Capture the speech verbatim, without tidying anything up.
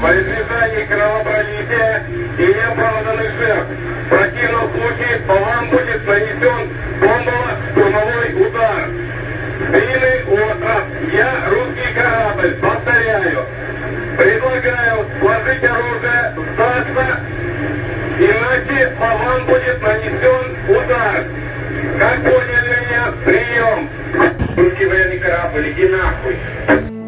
во избежание кровопролития и неоправданных жертв. В противном случае по вам будет нанесен бомбово-штурмовой удар. Длинный остров. Я русский корабль. Повторяю. Предлагаю сложить оружие, сдаться, иначе по вам будет нанесен